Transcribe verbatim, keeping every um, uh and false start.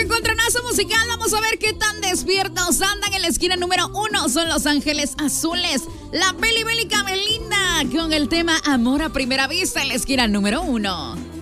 encontronazo musical. Vamos a ver qué tan despiertos andan. En la esquina número uno son Los Ángeles Azules. La Beli Bélica Belinda con el tema Amor a Primera Vista en la esquina número uno.